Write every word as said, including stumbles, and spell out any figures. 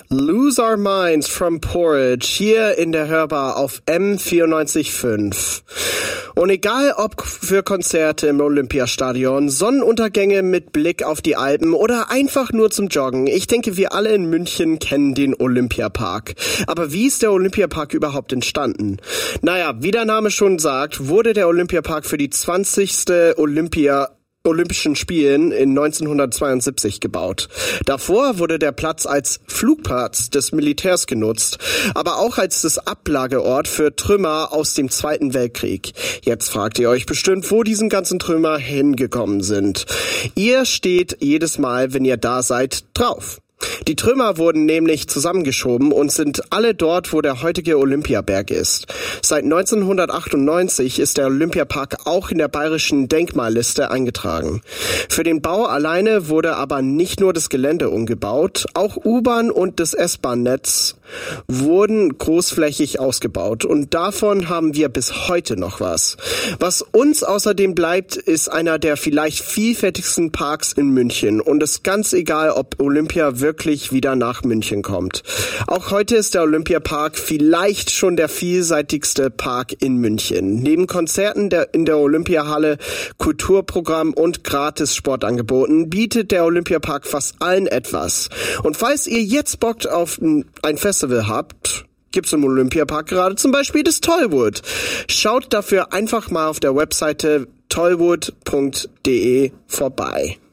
Lose Our Minds from Porridge hier in der Hörbar auf M vierundneunzig Komma fünf. Und egal ob für Konzerte im Olympiastadion, Sonnenuntergänge mit Blick auf die Alpen oder einfach nur zum Joggen, ich denke, wir alle in München kennen den Olympiapark. Aber wie ist der Olympiapark überhaupt entstanden? Naja, wie der Name schon sagt, wurde der Olympiapark für die zwanzigste Olympia Olympischen Spielen in neunzehnhundertzweiundsiebzig gebaut. Davor wurde der Platz als Flugplatz des Militärs genutzt, aber auch als das Ablageort für Trümmer aus dem Zweiten Weltkrieg. Jetzt fragt ihr euch bestimmt, wo diesen ganzen Trümmer hingekommen sind. Ihr steht jedes Mal, wenn ihr da seid, drauf. Die Trümmer wurden nämlich zusammengeschoben und sind alle dort, wo der heutige Olympiaberg ist. Seit neunzehnhundertachtundneunzig ist der Olympiapark auch in der bayerischen Denkmalliste eingetragen. Für den Bau alleine wurde aber nicht nur das Gelände umgebaut, auch U-Bahn und das S-Bahn-Netz wurden großflächig ausgebaut und davon haben wir bis heute noch was. Was uns außerdem bleibt, ist einer der vielleicht vielfältigsten Parks in München und es ist ganz egal, ob Olympia wirklich wieder nach München kommt. Auch heute ist der Olympiapark vielleicht schon der vielseitigste Park in München. Neben Konzerten der, in der Olympiahalle, Kulturprogramm und Gratis-Sportangeboten bietet der Olympiapark fast allen etwas. Und falls ihr jetzt Bock auf ein Festival habt, gibt's im Olympiapark gerade zum Beispiel das Tollwood. Schaut dafür einfach mal auf der Webseite tollwood punkt de vorbei.